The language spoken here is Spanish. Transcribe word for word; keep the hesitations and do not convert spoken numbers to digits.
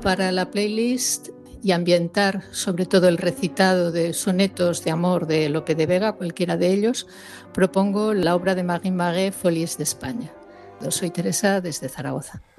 Para la playlist y ambientar sobre todo el recitado de sonetos de amor de Lope de Vega, cualquiera de ellos, propongo la obra de Marie Marais, Folies de España. Yo soy Teresa desde Zaragoza.